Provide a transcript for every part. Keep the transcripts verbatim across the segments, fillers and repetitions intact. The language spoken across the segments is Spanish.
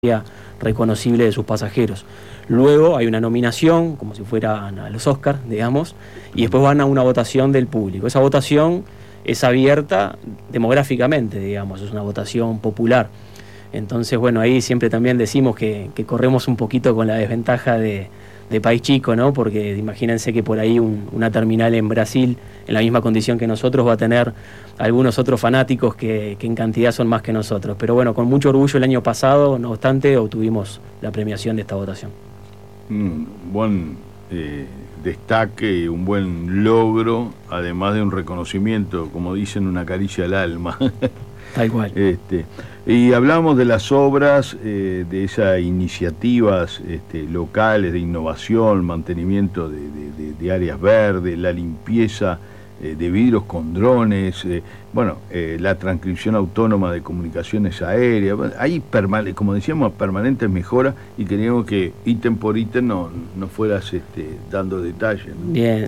reconocible de sus pasajeros. Luego hay una nominación, como si fueran a los Oscars, digamos, y después van a una votación del público. Esa votación es abierta demográficamente, digamos, es una votación popular. Entonces, bueno, ahí siempre también decimos que, que corremos un poquito con la desventaja de, de país chico, ¿no? Porque imagínense que por ahí un, una terminal en Brasil, en la misma condición que nosotros, va a tener algunos otros fanáticos que, que en cantidad son más que nosotros. Pero bueno, con mucho orgullo el año pasado, no obstante, obtuvimos la premiación de esta votación. Un buen eh, destaque, un buen logro, además de un reconocimiento, como dicen, una caricia al alma. Tal cual. Este, y hablamos de las obras, eh, de esas iniciativas este, locales de innovación, mantenimiento de, de, de, de áreas verdes, la limpieza eh, de vidrios con drones, eh, bueno, eh, la transcripción autónoma de comunicaciones aéreas. Hay, como decíamos, permanentes mejoras y queríamos que ítem por ítem no, no fueras este, dando detalles, ¿no? Bien,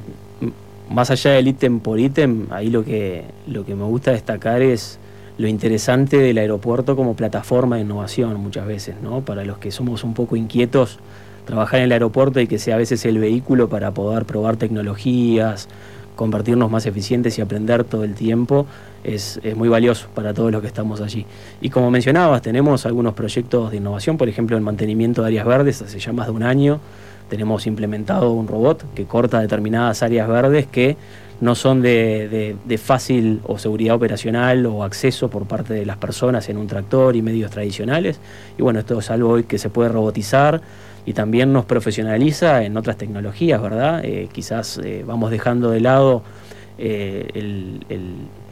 más allá del ítem por ítem, ahí lo que, lo que me gusta destacar es lo interesante del aeropuerto como plataforma de innovación muchas veces, ¿no? Para los que somos un poco inquietos, trabajar en el aeropuerto y que sea a veces el vehículo para poder probar tecnologías, convertirnos más eficientes y aprender todo el tiempo, es, es muy valioso para todos los que estamos allí. Y como mencionabas, tenemos algunos proyectos de innovación, por ejemplo, el mantenimiento de áreas verdes. Hace ya más de un año tenemos implementado un robot que corta determinadas áreas verdes que no son de, de, de fácil o seguridad operacional o acceso por parte de las personas en un tractor y medios tradicionales. Y bueno, esto es algo hoy que se puede robotizar y también nos profesionaliza en otras tecnologías, ¿verdad? Eh, quizás eh, vamos dejando de lado eh, el, el,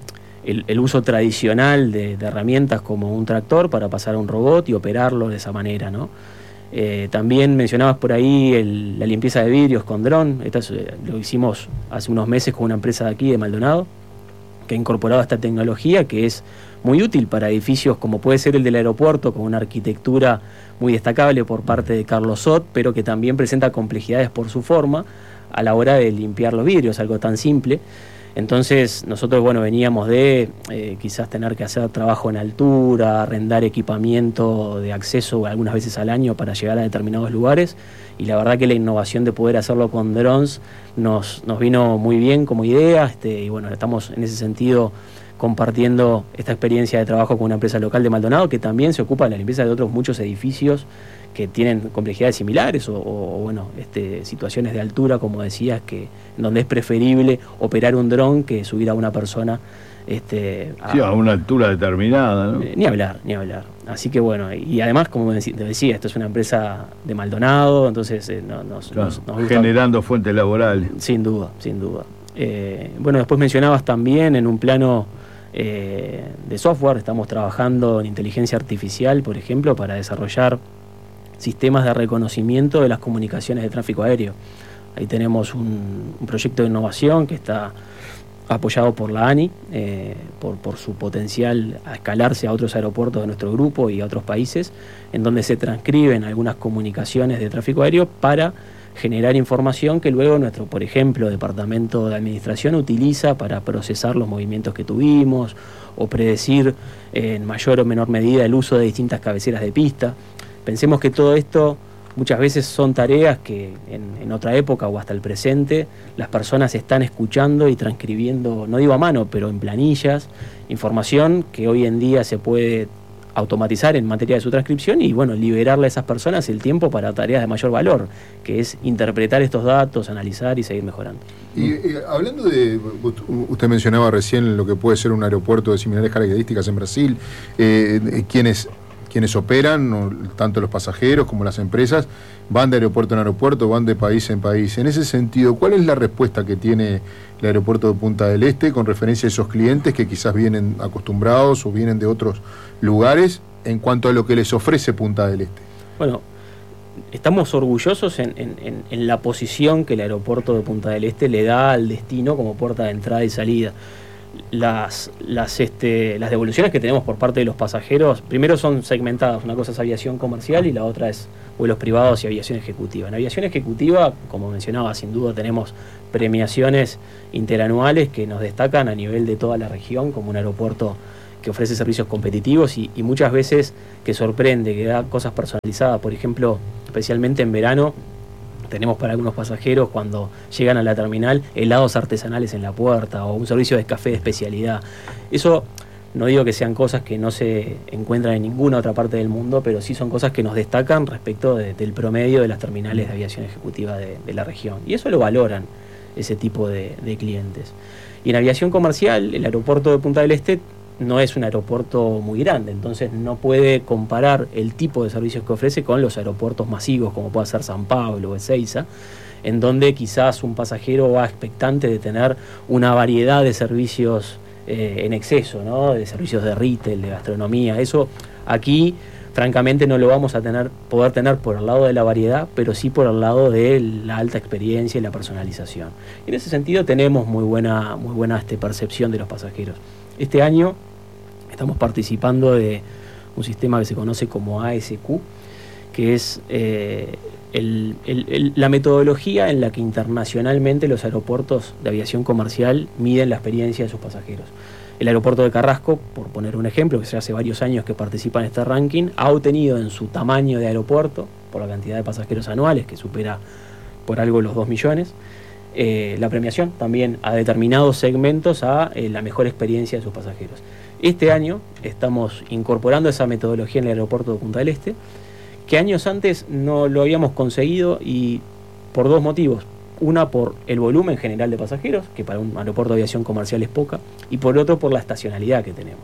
el, el uso tradicional de, de herramientas como un tractor para pasar a un robot y operarlo de esa manera, ¿no? Eh, también mencionabas por ahí el, la limpieza de vidrios con dron. Esto es, eh, lo hicimos hace unos meses con una empresa de aquí, de Maldonado, que ha incorporado esta tecnología que es muy útil para edificios como puede ser el del aeropuerto, con una arquitectura muy destacable por parte de Carlos Sot, pero que también presenta complejidades por su forma a la hora de limpiar los vidrios, algo tan simple. Entonces nosotros, bueno, veníamos de eh, quizás tener que hacer trabajo en altura, arrendar equipamiento de acceso algunas veces al año para llegar a determinados lugares, y la verdad que la innovación de poder hacerlo con drones nos, nos vino muy bien como idea, este, y bueno, estamos en ese sentido compartiendo esta experiencia de trabajo con una empresa local de Maldonado que también se ocupa de la limpieza de otros muchos edificios que tienen complejidades similares o, o bueno, este, situaciones de altura, como decías, que en donde es preferible operar un dron que subir a una persona este, a, sí, a una altura determinada, ¿no? Eh, ni hablar, ni hablar. Así que bueno, y además, como te decía, esto es una empresa de Maldonado, entonces eh, no, nos, claro, nos, nos gusta, generando fuentes laborales. Sin duda, sin duda. Eh, bueno, después mencionabas también en un plano eh, de software, estamos trabajando en inteligencia artificial, por ejemplo, para desarrollar sistemas de reconocimiento de las comunicaciones de tráfico aéreo. Ahí tenemos un, un proyecto de innovación que está apoyado por la ANI, eh, por, por su potencial a escalarse a otros aeropuertos de nuestro grupo y a otros países, en donde se transcriben algunas comunicaciones de tráfico aéreo para generar información que luego nuestro, por ejemplo, departamento de administración utiliza para procesar los movimientos que tuvimos o predecir eh, en mayor o menor medida el uso de distintas cabeceras de pista. Pensemos que todo esto muchas veces son tareas que en, en otra época o hasta el presente las personas están escuchando y transcribiendo, no digo a mano, pero en planillas, información que hoy en día se puede automatizar en materia de su transcripción y bueno, liberarle a esas personas el tiempo para tareas de mayor valor, que es interpretar estos datos, analizar y seguir mejorando. Y eh, hablando de, usted mencionaba recién lo que puede ser un aeropuerto de similares características en Brasil, eh, quienes quienes operan, tanto los pasajeros como las empresas, van de aeropuerto en aeropuerto, van de país en país. En ese sentido, ¿cuál es la respuesta que tiene el aeropuerto de Punta del Este con referencia a esos clientes que quizás vienen acostumbrados o vienen de otros lugares en cuanto a lo que les ofrece Punta del Este? Bueno, estamos orgullosos en, en, en la posición que el aeropuerto de Punta del Este le da al destino como puerta de entrada y salida. Las, las, este, las devoluciones que tenemos por parte de los pasajeros, primero son segmentadas, una cosa es aviación comercial y la otra es vuelos privados y aviación ejecutiva. En aviación ejecutiva, como mencionaba, sin duda tenemos premiaciones interanuales que nos destacan a nivel de toda la región como un aeropuerto que ofrece servicios competitivos y, y muchas veces que sorprende, que da cosas personalizadas. Por ejemplo, especialmente en verano, tenemos para algunos pasajeros cuando llegan a la terminal helados artesanales en la puerta o un servicio de café de especialidad. Eso no digo que sean cosas que no se encuentran en ninguna otra parte del mundo, pero sí son cosas que nos destacan respecto de, del promedio de las terminales de aviación ejecutiva de, de la región. Y eso lo valoran ese tipo de, de clientes. Y en aviación comercial, el aeropuerto de Punta del Este no es un aeropuerto muy grande, entonces no puede comparar el tipo de servicios que ofrece con los aeropuertos masivos como puede ser San Pablo o Ezeiza, en donde quizás un pasajero va expectante de tener una variedad de servicios eh, en exceso, ¿no? De servicios de retail, de gastronomía. Eso aquí francamente no lo vamos a tener, poder tener por el lado de la variedad, pero sí por el lado de la alta experiencia y la personalización. Y en ese sentido tenemos muy buena, muy buena este, percepción de los pasajeros. Este año estamos participando de un sistema que se conoce como A S Q, que es eh, el, el, el, la metodología en la que internacionalmente los aeropuertos de aviación comercial miden la experiencia de sus pasajeros. El aeropuerto de Carrasco, por poner un ejemplo, que ya hace varios años que participa en este ranking, ha obtenido en su tamaño de aeropuerto, por la cantidad de pasajeros anuales, que supera por algo los dos millones, eh, la premiación también a determinados segmentos a eh, la mejor experiencia de sus pasajeros. Este año estamos incorporando esa metodología en el aeropuerto de Punta del Este, que años antes no lo habíamos conseguido y por dos motivos. Una, por el volumen general de pasajeros, que para un aeropuerto de aviación comercial es poca, y por otro, por la estacionalidad que tenemos.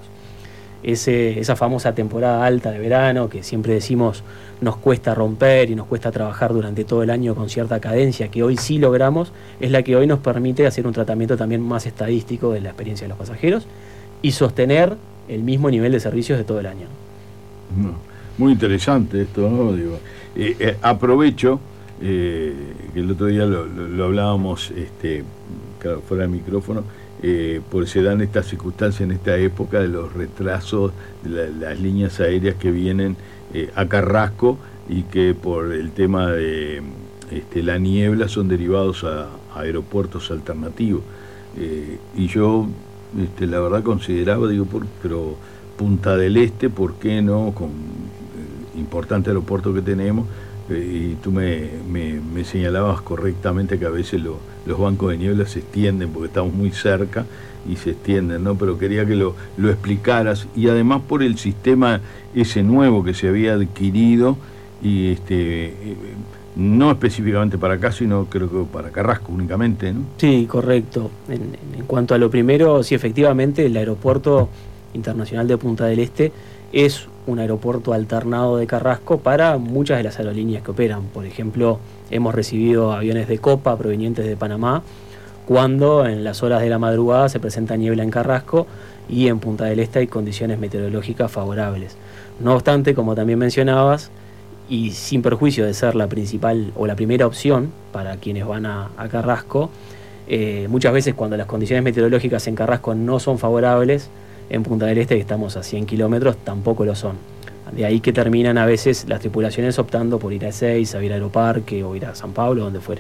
Ese, esa famosa temporada alta de verano, que siempre decimos nos cuesta romper y nos cuesta trabajar durante todo el año con cierta cadencia, que hoy sí logramos, es la que hoy nos permite hacer un tratamiento también más estadístico de la experiencia de los pasajeros y sostener el mismo nivel de servicios de todo el año. No, muy interesante esto, ¿no? Digo, eh, eh, aprovecho eh, que el otro día lo, lo, lo hablábamos este, claro, fuera del micrófono, eh, porque se dan estas circunstancias en esta época de los retrasos de la, las líneas aéreas que vienen eh, a Carrasco y que por el tema de este, la niebla son derivados a, a aeropuertos alternativos. Eh, y yo Este, la verdad consideraba, digo, por, pero Punta del Este, ¿por qué no? Con el importante aeropuerto que tenemos, eh, y tú me, me, me señalabas correctamente que a veces lo, los bancos de niebla se extienden porque estamos muy cerca y se extienden, ¿no? Pero quería que lo, lo explicaras, y además por el sistema ese nuevo que se había adquirido, y este... Eh, no específicamente para acá, sino creo que para Carrasco únicamente, ¿no? Sí, correcto. En, en cuanto a lo primero, sí, efectivamente, el Aeropuerto Internacional de Punta del Este es un aeropuerto alternado de Carrasco para muchas de las aerolíneas que operan. Por ejemplo, hemos recibido aviones de Copa provenientes de Panamá cuando en las horas de la madrugada se presenta niebla en Carrasco y en Punta del Este hay condiciones meteorológicas favorables. No obstante, como también mencionabas, y sin perjuicio de ser la principal o la primera opción para quienes van a, a Carrasco, eh, muchas veces cuando las condiciones meteorológicas en Carrasco no son favorables, en Punta del Este, que estamos a cien kilómetros, tampoco lo son. De ahí que terminan a veces las tripulaciones optando por ir a Ezeiza, a ir a Aeroparque o ir a San Pablo, donde fuere.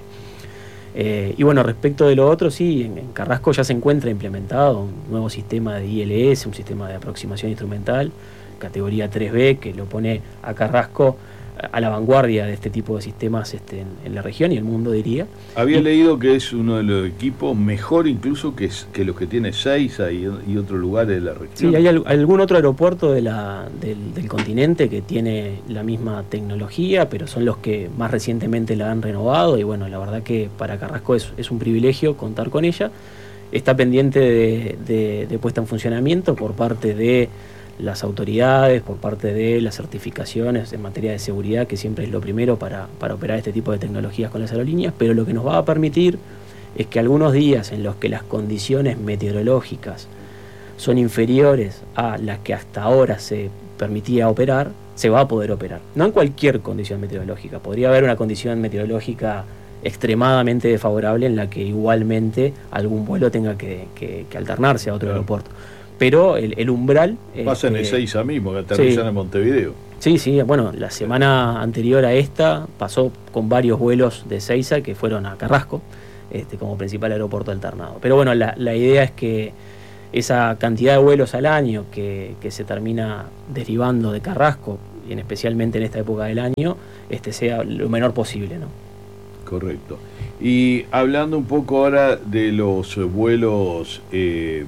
Eh, y bueno, respecto de lo otro, sí, en, en Carrasco ya se encuentra implementado un nuevo sistema de I L S, un sistema de aproximación instrumental, categoría tres B, que lo pone a Carrasco a la vanguardia de este tipo de sistemas este, en, en la región y el mundo, diría. Había y, leído que es uno de los equipos mejor incluso que, que los que tiene Ezeiza y, y otros lugares de la región. Sí, hay al, algún otro aeropuerto de la, del, del continente que tiene la misma tecnología, pero son los que más recientemente la han renovado, y bueno, la verdad que para Carrasco es, es un privilegio contar con ella. Está pendiente de, de, de puesta en funcionamiento por parte de las autoridades, por parte de las certificaciones en materia de seguridad, que siempre es lo primero para, para operar este tipo de tecnologías con las aerolíneas, pero lo que nos va a permitir es que algunos días en los que las condiciones meteorológicas son inferiores a las que hasta ahora se permitía operar, se va a poder operar. No en cualquier condición meteorológica, podría haber una condición meteorológica extremadamente desfavorable en la que igualmente algún vuelo tenga que, que, que alternarse a otro claro. aeropuerto. Pero el, el umbral... Pasa este, en Ezeiza mismo, que aterrizan sí, en Montevideo. Sí, sí, bueno, la semana anterior a esta pasó con varios vuelos de Ezeiza que fueron a Carrasco, este, como principal aeropuerto alternado. Pero bueno, la, la idea es que esa cantidad de vuelos al año que, que se termina derivando de Carrasco, y en especialmente en esta época del año, este sea lo menor posible, ¿no? Correcto. Y hablando un poco ahora de los vuelos, eh,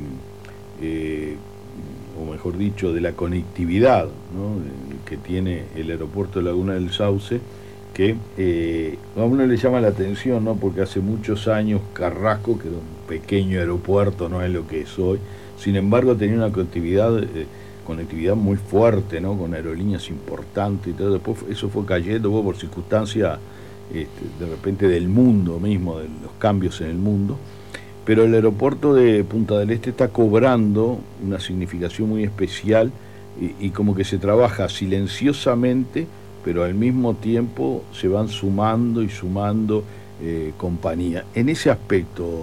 eh, o mejor dicho, de la conectividad, ¿no?, que tiene el aeropuerto de Laguna del Sauce, que eh, a uno le llama la atención, ¿no?, porque hace muchos años Carrasco, que era un pequeño aeropuerto, no es lo que es hoy, sin embargo tenía una conectividad, eh, conectividad muy fuerte, ¿no?, con aerolíneas importantes y todo. Después eso fue cayendo por circunstancias este, de repente del mundo mismo, de los cambios en el mundo, pero el aeropuerto de Punta del Este está cobrando una significación muy especial y, y como que se trabaja silenciosamente, pero al mismo tiempo se van sumando y sumando eh, compañías. En ese aspecto,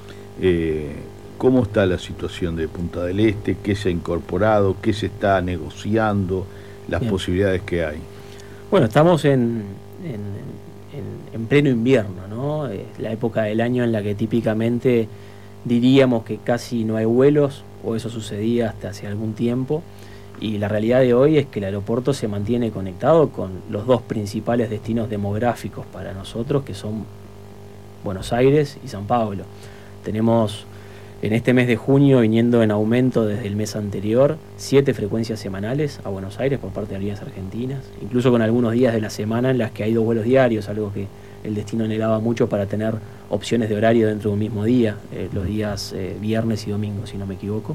eh, ¿cómo está la situación de Punta del Este? ¿Qué se ha incorporado? ¿Qué se está negociando? Las Bien. posibilidades que hay. Bueno, estamos en, en, en, en pleno invierno, ¿no? Es la época del año en la que típicamente diríamos que casi no hay vuelos, o eso sucedía hasta hace algún tiempo. Y la realidad de hoy es que el aeropuerto se mantiene conectado con los dos principales destinos demográficos para nosotros, que son Buenos Aires y San Pablo. Tenemos en este mes de junio, viniendo en aumento desde el mes anterior, siete frecuencias semanales a Buenos Aires por parte de Aerolíneas Argentinas, incluso con algunos días de la semana en las que hay dos vuelos diarios, algo que el destino anhelaba mucho para tener opciones de horario dentro de un mismo día, eh, los días eh, viernes y domingo, si no me equivoco.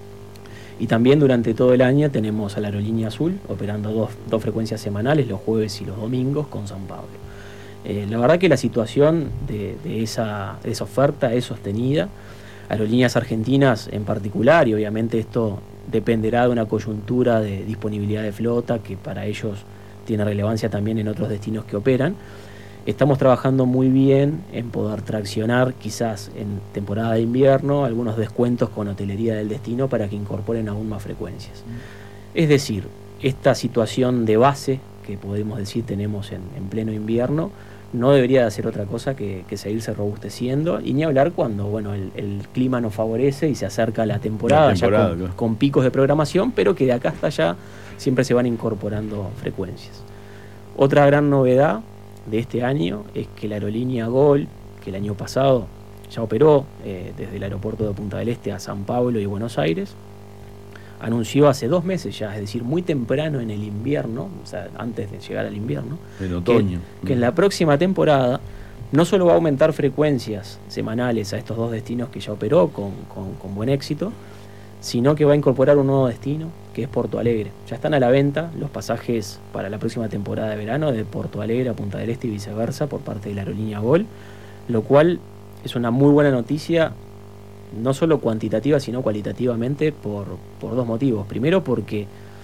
Y también durante todo el año tenemos a la Aerolínea Azul operando dos, dos frecuencias semanales, los jueves y los domingos, con San Pablo. Eh, la verdad que la situación de, de, esa, de esa oferta es sostenida. Aerolíneas Argentinas en particular, y obviamente esto dependerá de una coyuntura de disponibilidad de flota, que para ellos tiene relevancia también en otros destinos que operan. Estamos trabajando muy bien en poder traccionar, quizás en temporada de invierno, algunos descuentos con hotelería del destino para que incorporen aún más frecuencias. Es decir, esta situación de base que podemos decir tenemos en, en pleno invierno no debería de hacer otra cosa que, que seguirse robusteciendo, y ni hablar cuando bueno el, el clima nos favorece y se acerca la temporada, la temporada ya con, claro. con picos de programación, pero que de acá hasta allá siempre se van incorporando frecuencias. Otra gran novedad de este año es que la aerolínea Gol, que el año pasado ya operó eh, desde el aeropuerto de Punta del Este a San Pablo y Buenos Aires, anunció hace dos meses ya, es decir, muy temprano en el invierno, o sea, antes de llegar al invierno, en otoño, que, que en la próxima temporada no solo va a aumentar frecuencias semanales a estos dos destinos que ya operó con, con, con buen éxito, sino que va a incorporar un nuevo destino, que es Porto Alegre. Ya están a la venta los pasajes para la próxima temporada de verano de Porto Alegre a Punta del Este y viceversa por parte de la aerolínea Gol, lo cual es una muy buena noticia, no solo cuantitativa sino cualitativamente, por, por dos motivos. Primero, porque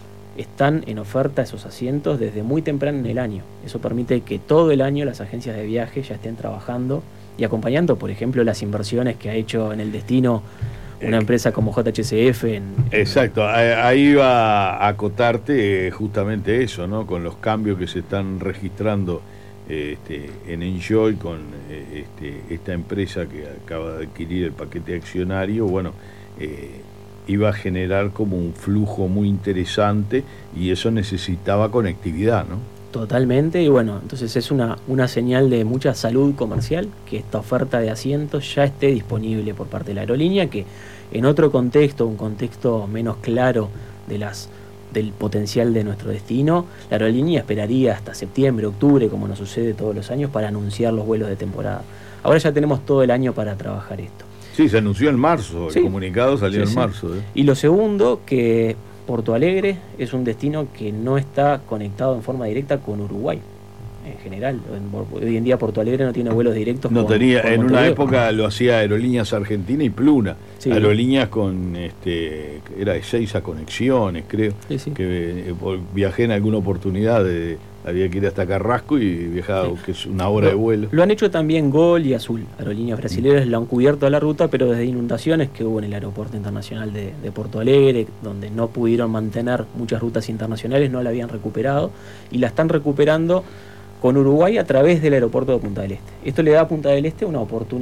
están en oferta esos asientos desde muy temprano en el año. Eso permite que todo el año las agencias de viaje ya estén trabajando y acompañando, por ejemplo, las inversiones que ha hecho en el destino una empresa como J H C F. En, Exacto, ahí va a acotarte justamente eso, ¿no? Con los cambios que se están registrando este, en Enjoy con este, esta empresa que acaba de adquirir el paquete accionario, bueno, eh, iba a generar como un flujo muy interesante y eso necesitaba conectividad, ¿no? Totalmente, y bueno, entonces es una, una señal de mucha salud comercial que esta oferta de asientos ya esté disponible por parte de la aerolínea, que en otro contexto, un contexto menos claro de las del potencial de nuestro destino, la aerolínea esperaría hasta septiembre, octubre, como nos sucede todos los años, para anunciar los vuelos de temporada. Ahora ya tenemos todo el año para trabajar esto. Sí, se anunció en marzo, el sí. comunicado salió sí, en sí. marzo. ¿eh? Y lo segundo, que Porto Alegre es un destino que no está conectado en forma directa con Uruguay. En general, hoy en día Porto Alegre no tiene vuelos directos. No con, tenía, con en Montevideo. Una época lo hacía Aerolíneas Argentina y Pluna. Sí. Aerolíneas con, este, era de Ezeiza Conexiones, creo. Sí, sí. Que eh, viajé en alguna oportunidad, de, había que ir hasta Carrasco y viajaba, sí. que es una hora lo, de vuelo. Lo han hecho también Gol y Azul. Aerolíneas brasileñas mm. lo han cubierto a la ruta, pero desde inundaciones que hubo en el aeropuerto internacional de, de Porto Alegre, donde no pudieron mantener muchas rutas internacionales, no la habían recuperado y la están recuperando con Uruguay a través del aeropuerto de Punta del Este. Esto le da a Punta del Este una oportunidad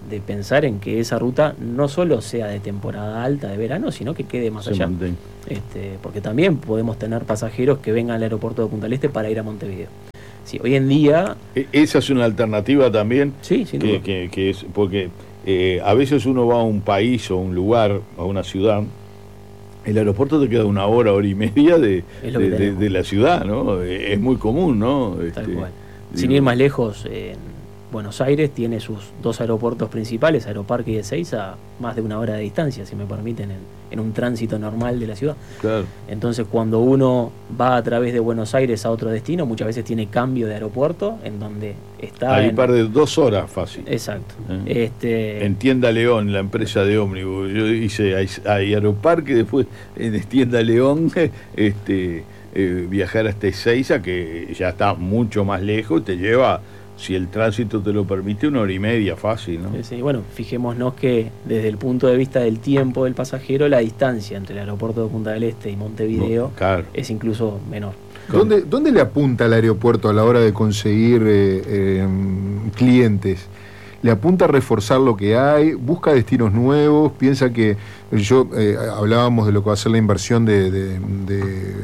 de pensar en que esa ruta no solo sea de temporada alta de verano, sino que quede más Se allá. mantenga. Este, porque también podemos tener pasajeros que vengan al aeropuerto de Punta del Este para ir a Montevideo. Sí, hoy en día... E- Esa es una alternativa también. Sí, sin que, duda. que, que es porque eh, a veces uno va a un país o un lugar, a una ciudad, el aeropuerto te queda una hora, hora y media de, Es lo que de, de, tenemos. de la ciudad, ¿no? Es muy común, ¿no? Tal Este, cual. digo, Sin ir más lejos, en Buenos Aires tiene sus dos aeropuertos principales, Aeroparque y Ezeiza, a más de una hora de distancia, si me permiten, en, en un tránsito normal de la ciudad. Claro. Entonces, cuando uno va a través de Buenos Aires a otro destino, muchas veces tiene cambio de aeropuerto, en donde está... Ahí en- pierde dos horas fácil. Exacto. Eh. Este, En Tienda León, la empresa de ómnibus. Yo hice a, a Aeroparque, después en Tienda León, este, eh, viajar hasta Ezeiza, que ya está mucho más lejos, te lleva, si el tránsito te lo permite, una hora y media fácil, ¿no? Sí, bueno, fijémonos que desde el punto de vista del tiempo del pasajero, la distancia entre el aeropuerto de Punta del Este y Montevideo No, claro. es incluso menor. ¿Dónde, ¿Dónde le apunta el aeropuerto a la hora de conseguir eh, eh, clientes? ¿Le apunta a reforzar lo que hay? ¿Busca destinos nuevos? ¿Piensa que yo eh, hablábamos de lo que va a ser la inversión de, de, de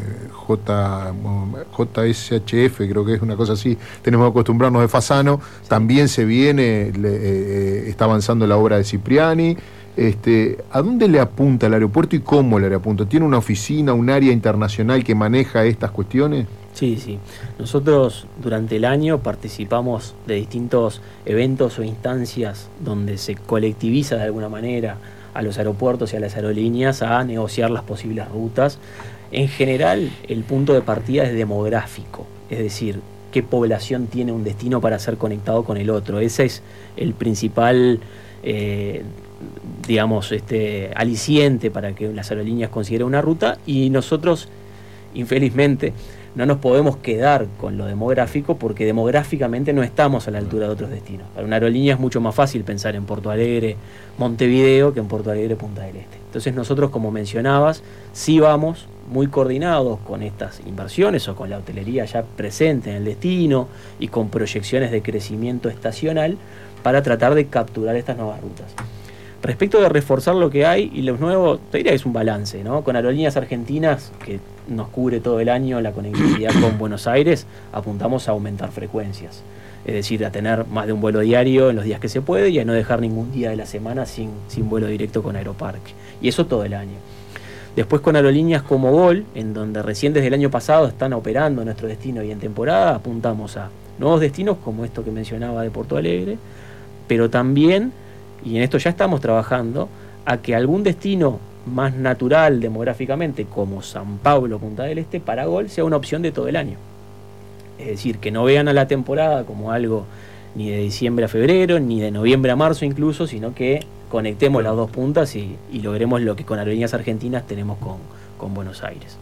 J, J S H F, creo que es una cosa así, tenemos que acostumbrarnos de Fasano, también se viene, le, eh, está avanzando la obra de Cipriani? Este, ¿A dónde le apunta el aeropuerto y cómo le apunta? ¿Tiene una oficina, un área internacional que maneja estas cuestiones? Sí, sí. Nosotros durante el año participamos de distintos eventos o instancias donde se colectiviza de alguna manera a los aeropuertos y a las aerolíneas a negociar las posibles rutas. En general, el punto de partida es demográfico, es decir, qué población tiene un destino para ser conectado con el otro. Ese es el principal, eh, digamos, este, aliciente para que las aerolíneas consideren una ruta, y nosotros, infelizmente, no nos podemos quedar con lo demográfico porque demográficamente no estamos a la altura de otros destinos. Para una aerolínea es mucho más fácil pensar en Porto Alegre, Montevideo, que en Porto Alegre, Punta del Este. Entonces nosotros, como mencionabas, sí vamos muy coordinados con estas inversiones o con la hotelería ya presente en el destino y con proyecciones de crecimiento estacional para tratar de capturar estas nuevas rutas. Respecto de reforzar lo que hay y los nuevos, te diría que es un balance, ¿no? Con Aerolíneas Argentinas, que nos cubre todo el año la conectividad con Buenos Aires, apuntamos a aumentar frecuencias. Es decir, a tener más de un vuelo diario en los días que se puede y a no dejar ningún día de la semana sin, sin vuelo directo con Aeroparque. Y eso todo el año. Después con aerolíneas como Gol, en donde recién desde el año pasado están operando nuestro destino y en temporada, apuntamos a nuevos destinos como esto que mencionaba de Porto Alegre, pero también, y en esto ya estamos trabajando, a que algún destino más natural demográficamente, como San Pablo, Punta del Este, para Gol sea una opción de todo el año. Es decir, que no vean a la temporada como algo ni de diciembre a febrero, ni de noviembre a marzo incluso, sino que conectemos las dos puntas y, y logremos lo que con Aerolíneas Argentinas tenemos con, con Buenos Aires.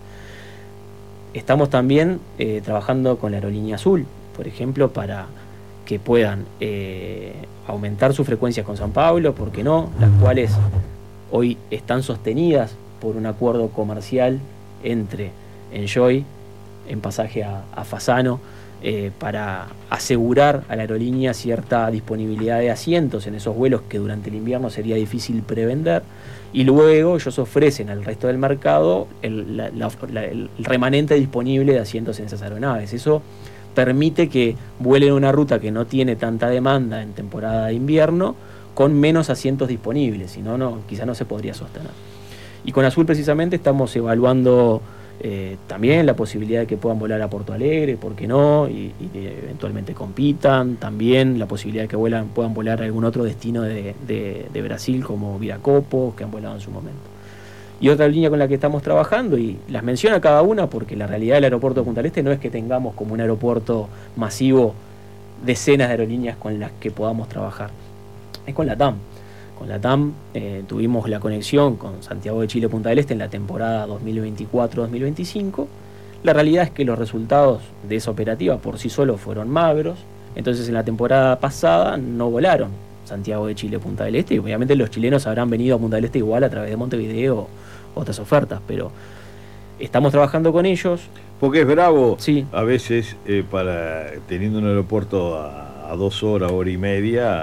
Estamos también eh, trabajando con la Aerolínea Azul, por ejemplo, para que puedan eh, aumentar sus frecuencias con San Pablo, ¿por qué no? Las cuales hoy están sostenidas por un acuerdo comercial entre Enjoy, en pasaje a, a Fasano, eh, para asegurar a la aerolínea cierta disponibilidad de asientos en esos vuelos que durante el invierno sería difícil prevender, y luego ellos ofrecen al resto del mercado el, la, la, la, el remanente disponible de asientos en esas aeronaves. Eso permite que vuelen una ruta que no tiene tanta demanda en temporada de invierno con menos asientos disponibles, si no, no, quizá no se podría sostener. Y con Azul precisamente estamos evaluando eh, también la posibilidad de que puedan volar a Porto Alegre, ¿por qué no? Y, y que eventualmente compitan. También la posibilidad de que vuelan, puedan volar a algún otro destino de, de, de Brasil como Viracopos, que han volado en su momento. Y otra línea con la que estamos trabajando, y las menciono a cada una porque la realidad del aeropuerto de Punta del Este no es que tengamos como un aeropuerto masivo decenas de aerolíneas con las que podamos trabajar, es con la TAM. Con la TAM eh, tuvimos la conexión con Santiago de Chile Punta del Este en la temporada dos mil veinticuatro dos mil veinticinco. La realidad es que los resultados de esa operativa por sí solos fueron magros, entonces en la temporada pasada no volaron Santiago de Chile Punta del Este, y obviamente los chilenos habrán venido a Punta del Este igual a través de Montevideo o otras ofertas, pero estamos trabajando con ellos. Porque es bravo, Sí. a veces, eh, para teniendo un aeropuerto a, a dos horas, hora y media,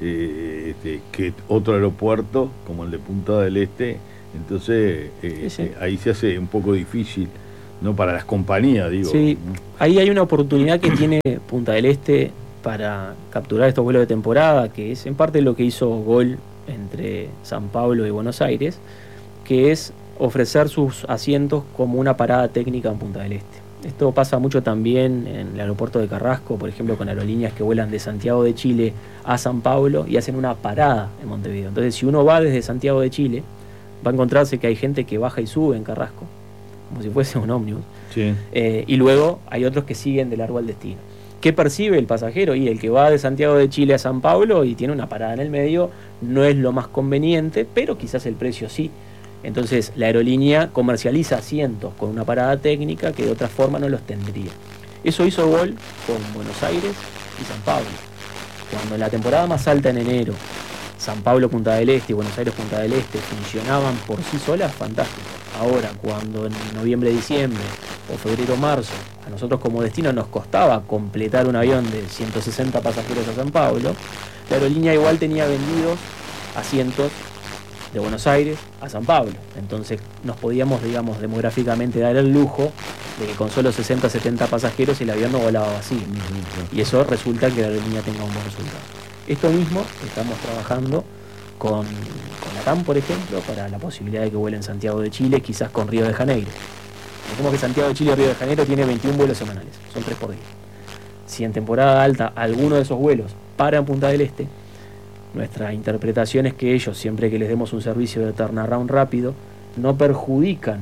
eh, este, que otro aeropuerto como el de Punta del Este. Entonces eh, sí, sí. Eh, ahí se hace un poco difícil, ¿no? Para las compañías, digo. Sí, ahí hay una oportunidad que tiene Punta del Este para capturar estos vuelos de temporada, que es en parte lo que hizo Gol entre San Pablo y Buenos Aires, que es ofrecer sus asientos como una parada técnica en Punta del Este. Esto pasa mucho también en el aeropuerto de Carrasco, por ejemplo, con aerolíneas que vuelan de Santiago de Chile a San Pablo y hacen una parada en Montevideo. Entonces, si uno va desde Santiago de Chile, va a encontrarse que hay gente que baja y sube en Carrasco, como si fuese un ómnibus. Sí. Eh, y luego hay otros que siguen de largo al destino. ¿Qué percibe el pasajero? Y el que va de Santiago de Chile a San Pablo y tiene una parada en el medio no es lo más conveniente, pero quizás el precio sí. Entonces la aerolínea comercializa asientos con una parada técnica que de otra forma no los tendría. Eso hizo Gol con Buenos Aires y San Pablo. Cuando en la temporada más alta en enero, San Pablo, Punta del Este y Buenos Aires, Punta del Este funcionaban por sí solas, fantástico. Ahora, cuando en noviembre, diciembre o febrero, marzo, a nosotros como destino nos costaba completar un avión de ciento sesenta pasajeros a San Pablo, la aerolínea igual tenía vendidos asientos de Buenos Aires a San Pablo. Entonces nos podíamos, digamos, demográficamente dar el lujo de que con solo sesenta, setenta pasajeros el avión no volaba vacío. Y eso resulta que la aerolínea tenga un buen resultado. Esto mismo estamos trabajando con, con Latam, por ejemplo, para la posibilidad de que vuelen Santiago de Chile, quizás con Río de Janeiro. Como que Santiago de Chile y Río de Janeiro tiene veintiún vuelos semanales, son tres por día. Si en temporada alta alguno de esos vuelos para en Punta del Este, nuestra interpretación es que ellos, siempre que les demos un servicio de turnaround rápido, no perjudican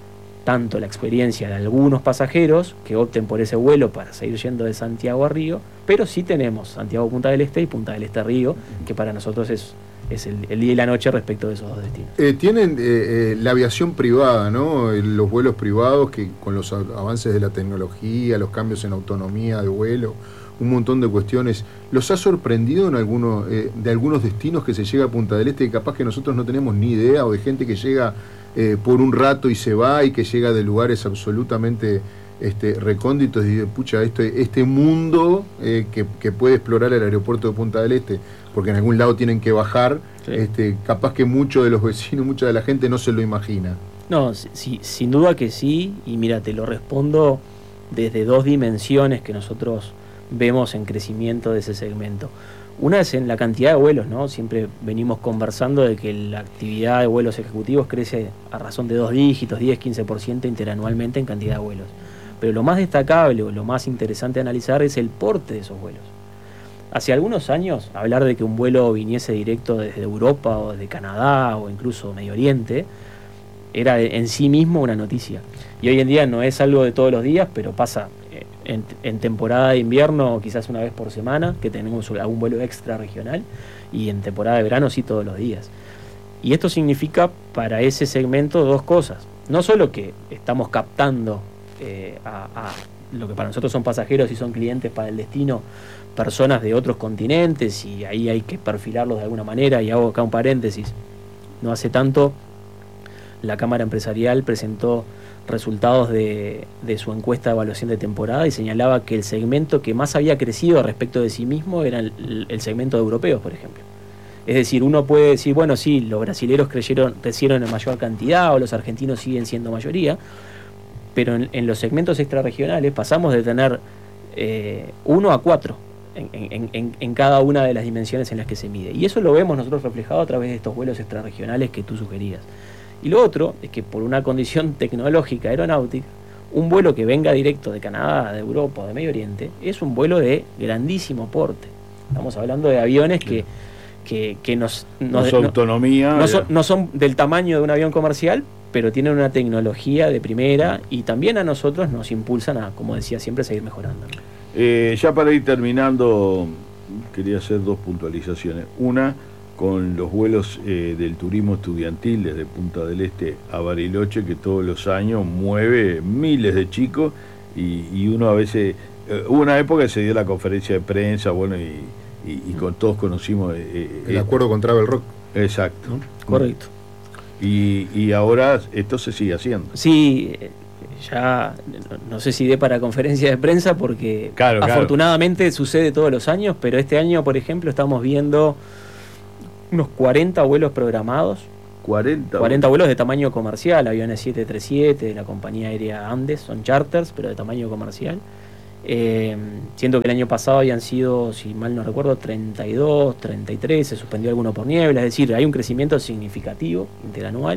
tanto la experiencia de algunos pasajeros que opten por ese vuelo para seguir yendo de Santiago a Río, pero sí tenemos Santiago Punta del Este y Punta del Este Río, que para nosotros es, es el, el día y la noche respecto de esos dos destinos. Eh, tienen eh, eh, la aviación privada, ¿no? Los vuelos privados que con los avances de la tecnología, los cambios en autonomía de vuelo, un montón de cuestiones. ¿Los ha sorprendido en alguno, eh, de algunos destinos que se llega a Punta del Este, que capaz que nosotros no tenemos ni idea, o de gente que llega eh, por un rato y se va, y que llega de lugares absolutamente este, recónditos, y dice, pucha, este, este mundo eh, que, que puede explorar el aeropuerto de Punta del Este, porque en algún lado tienen que bajar, sí. este, capaz que muchos de los vecinos, mucha de la gente no se lo imagina? No, sí, sin duda que sí, y mira, te lo respondo desde dos dimensiones que nosotros vemos en crecimiento de ese segmento. Una es en la cantidad de vuelos, ¿no? Siempre venimos conversando de que la actividad de vuelos ejecutivos crece a razón de dos dígitos, diez a quince por ciento interanualmente en cantidad de vuelos. Pero lo más destacable o lo más interesante de analizar es el porte de esos vuelos. Hace algunos años, hablar de que un vuelo viniese directo desde Europa o desde Canadá o incluso Medio Oriente era en sí mismo una noticia. Y hoy en día no es algo de todos los días, pero pasa en, en temporada de invierno quizás una vez por semana, que tenemos algún vuelo extra regional, y en temporada de verano sí todos los días. Y esto significa para ese segmento dos cosas. No solo que estamos captando eh, a, a lo que para nosotros son pasajeros y son clientes para el destino, personas de otros continentes, y ahí hay que perfilarlos de alguna manera, y hago acá un paréntesis. No hace tanto la Cámara Empresarial presentó resultados de, de su encuesta de evaluación de temporada y señalaba que el segmento que más había crecido respecto de sí mismo era el, el segmento de europeos, por ejemplo. Es decir, uno puede decir, bueno, sí, los brasileros crecieron, crecieron en mayor cantidad, o los argentinos siguen siendo mayoría, pero en, en los segmentos extrarregionales pasamos de tener eh, uno a cuatro en, en, en, en cada una de las dimensiones en las que se mide. Y eso lo vemos nosotros reflejado a través de estos vuelos extrarregionales que tú sugerías. Y lo otro es que por una condición tecnológica aeronáutica, un vuelo que venga directo de Canadá, de Europa o de Medio Oriente es un vuelo de grandísimo porte. Estamos hablando de aviones que, que, que nos, nos, no, autonomía, no, son, no son del tamaño de un avión comercial, pero tienen una tecnología de primera, y también a nosotros nos impulsan a, como decía siempre, seguir mejorando. Eh, ya para ir terminando, quería hacer dos puntualizaciones. Una, con los vuelos eh, del turismo estudiantil desde Punta del Este a Bariloche, que todos los años mueve miles de chicos, y, y uno a veces, eh, hubo una época que se dio la conferencia de prensa, bueno, y, y, y con todos conocimos eh, el eh, acuerdo con Travel Rock. Exacto. Correcto. Y, y ahora esto se sigue haciendo. Sí, ya no, no sé si dé para conferencia de prensa porque claro, afortunadamente claro. sucede todos los años, pero este año, por ejemplo, estamos viendo unos cuarenta vuelos programados. cuarenta, cuarenta vuelos de tamaño comercial, aviones siete treinta y siete de la compañía aérea Andes, son charters, pero de tamaño comercial. Eh, siendo que el año pasado habían sido, si mal no recuerdo, treinta y dos, treinta y tres, se suspendió alguno por niebla, es decir, hay un crecimiento significativo interanual.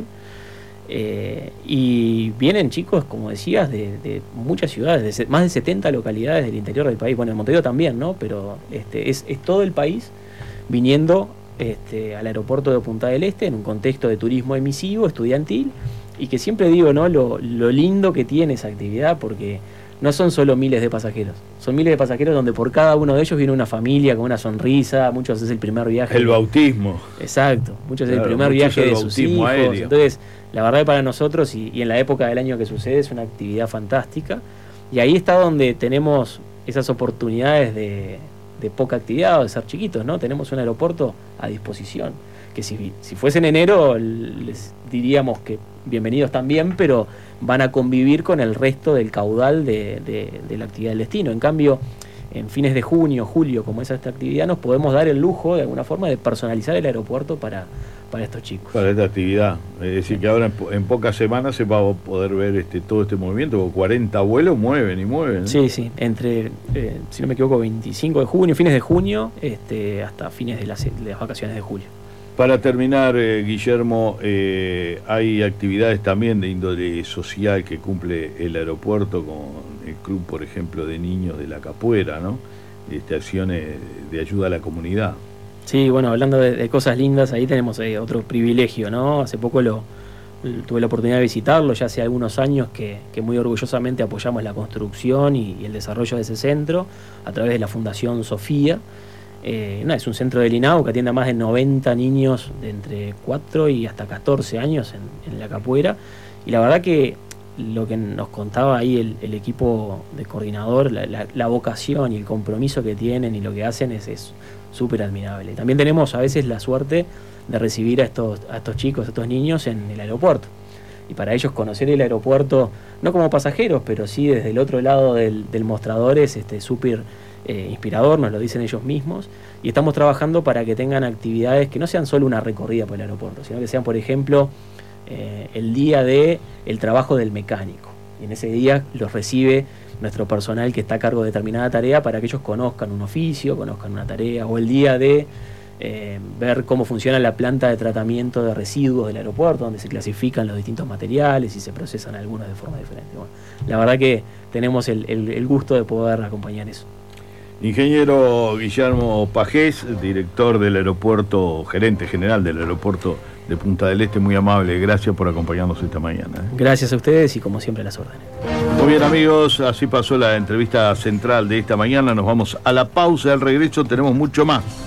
Eh, y vienen chicos, como decías, de, de muchas ciudades, de más de setenta localidades del interior del país, bueno, en Montevideo también, ¿no? Pero este, es, es todo el país viniendo este, al aeropuerto de Punta del Este en un contexto de turismo emisivo, estudiantil, y que siempre digo, ¿no? Lo, lo lindo que tiene esa actividad, porque no son solo miles de pasajeros, son miles de pasajeros donde por cada uno de ellos viene una familia con una sonrisa, muchos es el primer viaje. El de... bautismo. Exacto, muchos claro, es el primer viaje de sus hijos. Aéreo. Entonces, la verdad que para nosotros, y, y en la época del año que sucede, es una actividad fantástica. Y ahí está donde tenemos esas oportunidades de, de poca actividad o de ser chiquitos, ¿no? Tenemos un aeropuerto a disposición, que si, si fuese en enero les diríamos que bienvenidos también, pero van a convivir con el resto del caudal de, de, de la actividad del destino. En cambio, en fines de junio, julio, como es esta actividad, nos podemos dar el lujo, de alguna forma, de personalizar el aeropuerto para, para estos chicos. Para esta actividad. Es decir, que ahora en, en pocas semanas se va a poder ver este, todo este movimiento, porque cuarenta vuelos mueven y mueven, ¿no? Sí, sí, entre, eh, si no me equivoco, veinticinco de junio, fines de junio, este, hasta fines de las, de las vacaciones de julio. Para terminar, eh, Guillermo, eh, hay actividades también de índole social que cumple el aeropuerto con el club, por ejemplo, de niños de la Capuera, ¿no? Este, acciones de ayuda a la comunidad. Sí, bueno, hablando de, de cosas lindas, ahí tenemos eh, otro privilegio, ¿no? Hace poco lo, tuve la oportunidad de visitarlo, ya hace algunos años que, que muy orgullosamente apoyamos la construcción y, y el desarrollo de ese centro a través de la Fundación Sofía. Eh, no, es un centro del INAU que atiende a más de noventa niños de entre cuatro y hasta catorce años en, en la Capuera, y la verdad que lo que nos contaba ahí el, el equipo de coordinador, la, la, la vocación y el compromiso que tienen y lo que hacen es súper admirable. También tenemos a veces la suerte de recibir a estos, a estos chicos, a estos niños en el aeropuerto, y para ellos conocer el aeropuerto, no como pasajeros, pero sí desde el otro lado del, del mostrador, es este, súper Eh, inspirador, nos lo dicen ellos mismos, y estamos trabajando para que tengan actividades que no sean solo una recorrida por el aeropuerto, sino que sean, por ejemplo, eh, el día de el trabajo del mecánico, y en ese día los recibe nuestro personal que está a cargo de determinada tarea para que ellos conozcan un oficio, conozcan una tarea, o el día de eh, ver cómo funciona la planta de tratamiento de residuos del aeropuerto, donde se clasifican los distintos materiales y se procesan algunos de forma diferente. Bueno, la verdad que tenemos el, el, el gusto de poder acompañar eso. Ingeniero Guillermo Pajés, director del aeropuerto, gerente general del aeropuerto de Punta del Este, muy amable, gracias por acompañarnos esta mañana. ¿eh? Gracias a ustedes y como siempre a las órdenes. Muy bien amigos, así pasó la entrevista central de esta mañana, nos vamos a la pausa, al regreso tenemos mucho más.